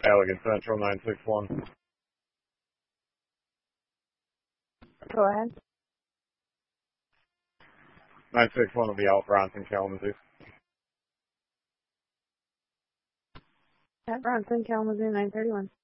Allegan Central 961. Go ahead. 961 will be out Bronson, Kalamazoo. At Bronson, Kalamazoo 931.